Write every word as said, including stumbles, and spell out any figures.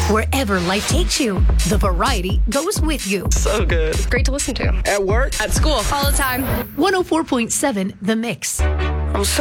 Wherever life takes you, the variety goes with you. So good. Great to listen to. At work, At school. All the time. one oh four point seven The Mix. I'm so